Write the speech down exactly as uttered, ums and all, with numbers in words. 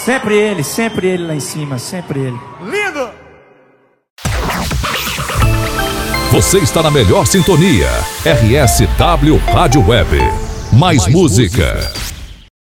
Sempre ele, sempre ele lá em cima, sempre ele. Lindo! Você está na melhor sintonia. R S W Rádio Web. Mais, Mais música. música.